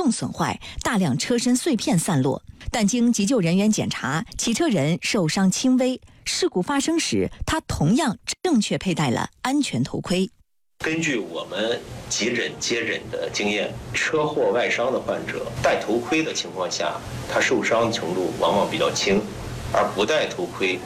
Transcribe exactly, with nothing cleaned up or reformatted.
重损坏，大量车身碎片散落。但经急救人员检查，骑车人受伤轻微。事故发生时，他同样正确佩戴了安全头盔。 根据我们急诊接诊的经验，车祸外伤的患者戴头盔的情况下，他受伤程度往往比较轻，而不戴头盔